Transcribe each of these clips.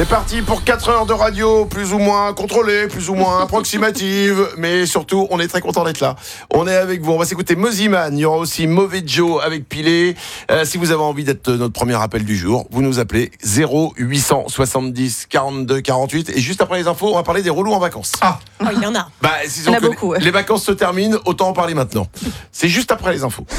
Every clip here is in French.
C'est parti pour 4 heures de radio, plus ou moins contrôlée, plus ou moins approximative, mais surtout, on est très content d'être là. On est avec vous, on va s'écouter Mosiman, il y aura aussi Mauvais Joe avec Pilé. Si vous avez envie d'être notre premier appel du jour, vous nous appelez 0870 42 48. Et juste après les infos, on va parler des relous en vacances. Oh, il y en a. Il y en a beaucoup. Les vacances se terminent, autant en parler maintenant. C'est juste après les infos.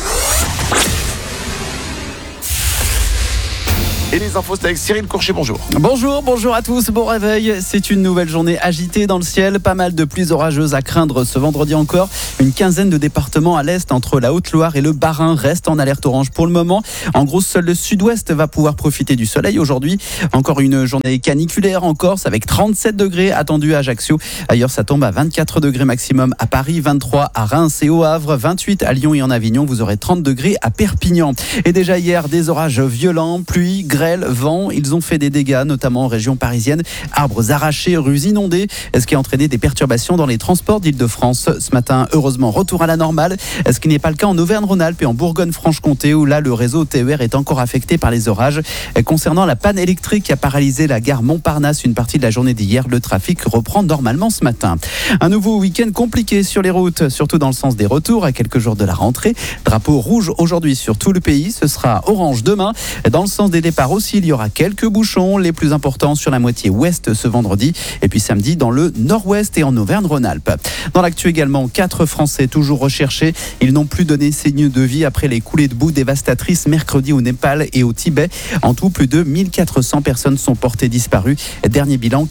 Et les infos, c'est avec Cyril Courchet, bonjour. Bonjour à tous, bon réveil. C'est une nouvelle journée agitée dans le ciel. Pas mal de pluies orageuses à craindre ce vendredi encore. Une quinzaine de départements à l'est, entre la Haute-Loire et le Bas-Rhin, restent en alerte orange pour le moment. En gros, seul le sud-ouest va pouvoir profiter du soleil aujourd'hui. Encore une journée caniculaire en Corse avec 37 degrés attendus à Ajaccio. Ailleurs, ça tombe à 24 degrés maximum à Paris, 23 à Reims et au Havre, 28 à Lyon et en Avignon. Vous aurez 30 degrés à Perpignan. Et déjà hier, des orages violents, pluie, grêle, vent, ils ont fait des dégâts, notamment en région parisienne. Arbres arrachés, rues inondées, ce qui a entraîné des perturbations dans les transports d'Île-de-France. Ce matin, heureusement, retour à la normale, ce qui n'est pas le cas en Auvergne-Rhône-Alpes et en Bourgogne-Franche-Comté, où là, le réseau TER est encore affecté par les orages. Concernant la panne électrique qui a paralysé la gare Montparnasse une partie de la journée d'hier, le trafic reprend normalement ce matin. Un nouveau week-end compliqué sur les routes, surtout dans le sens des retours, à quelques jours de la rentrée. Drapeau rouge aujourd'hui sur tout le pays, ce sera orange demain. Dans le sens des départs aussi, il y aura quelques bouchons, les plus importants sur la moitié ouest ce vendredi, et puis samedi dans le nord-ouest et en Auvergne-Rhône-Alpes. Dans l'actu également, 4 Français toujours recherchés. Ils n'ont plus donné signe de vie après les coulées de boue dévastatrices mercredi au Népal et au Tibet. En tout, plus de 1400 personnes sont portées disparues. Dernier bilan,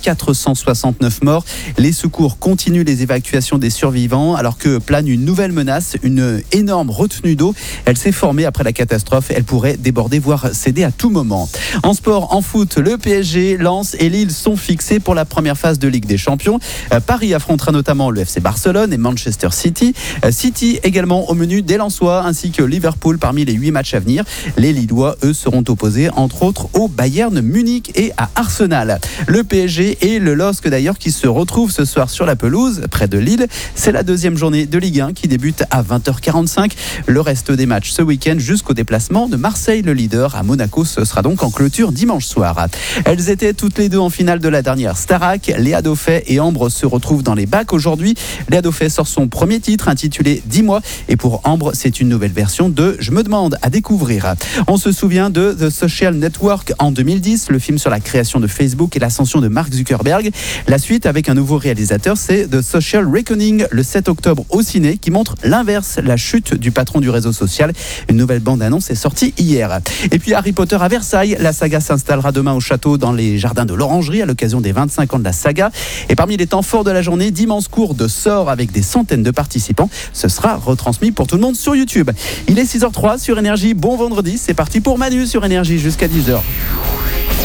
469 morts. Les secours continuent les évacuations des survivants alors que plane une nouvelle menace, une énorme retenue d'eau. Elle s'est formée après la catastrophe. Elle pourrait déborder, voire céder à tout moment. En sport, en foot, le PSG, Lens et Lille sont fixés pour la première phase de Ligue des Champions. Paris affrontera notamment le FC Barcelone et Manchester City. City également au menu des Lensois ainsi que Liverpool parmi les 8 matchs à venir. Les Lillois, eux, seront opposés entre autres au Bayern Munich et à Arsenal. Le PSG et le LOSC d'ailleurs qui se retrouvent ce soir sur la pelouse près de Lille. C'est la deuxième journée de Ligue 1 qui débute à 20h45. Le reste des matchs ce week-end jusqu'au déplacement de Marseille, le leader, à Monaco. Ce sera donc en clôture dimanche soir. Elles étaient toutes les deux en finale de la dernière Starac. Léa Dauphet et Ambre se retrouvent dans les bacs aujourd'hui. Léa Dauphet sort son premier titre intitulé 10 mois. Et pour Ambre, c'est une nouvelle version de Je me demande à découvrir. On se souvient de The Social Network en 2010, le film sur la création de Facebook et l'ascension de Mark Zuckerberg. La suite avec un nouveau réalisateur, c'est The Social Reckoning, le 7 octobre au ciné, qui montre l'inverse, la chute du patron du réseau social. Une nouvelle bande-annonce est sortie hier. Et puis Harry Potter à Versailles, la saga s'installera demain au château dans les jardins de l'Orangerie à l'occasion des 25 ans de la saga. Et parmi les temps forts de la journée, d'immenses cours de sorts avec des centaines de participants. Ce sera retransmis pour tout le monde sur YouTube. Il est 6h03 sur Énergie. Bon vendredi, c'est parti pour Manu sur Énergie jusqu'à 10h.